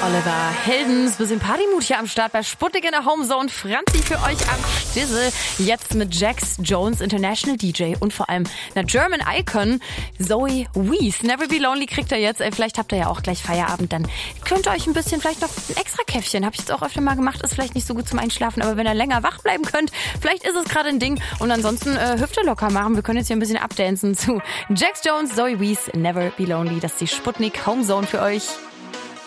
Oliver Heldens. Bisschen Partymut hier am Start bei Sputnik in der Homezone. Franzi für euch am Stissel. Jetzt mit Jax Jones, International DJ und vor allem einer German Icon, Zoe Wees. Never Be Lonely kriegt er jetzt. Vielleicht habt ihr ja auch gleich Feierabend. Dann könnt ihr euch ein bisschen, vielleicht noch ein extra Käffchen. Habe ich jetzt auch öfter mal gemacht. Ist vielleicht nicht so gut zum Einschlafen. Aber wenn ihr länger wach bleiben könnt, vielleicht ist es gerade ein Ding. Und ansonsten Hüfte locker machen. Wir können jetzt hier ein bisschen abdancen zu Jax Jones, Zoe Wees, Never Be Lonely. Das ist die Sputnik Homezone für euch.